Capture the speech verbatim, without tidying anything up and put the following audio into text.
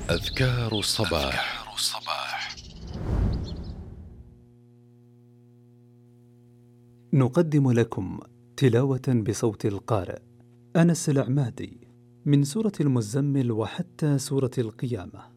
أذكار الصباح. أذكار الصباح. نقدم لكم تلاوة بصوت القارئ أنس العمادي من سورة المزمل وحتى سورة القيامة.